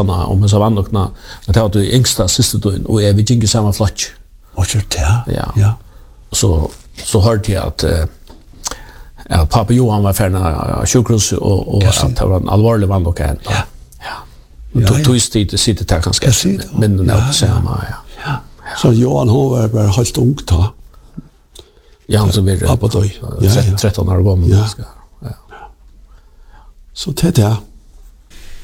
såna om så vann och att det var du yngsta sista då och vi gick i samma flotch. Och det ja. Så hörde jag att pappa Johan var färna sjukhus och att det var en allvarlig vann och en. Ja. Då sitter där ganska men det samma ja. Så Johan var bara helt ung då. Ja, han så blir 13 år gammal. Ja. Så det där.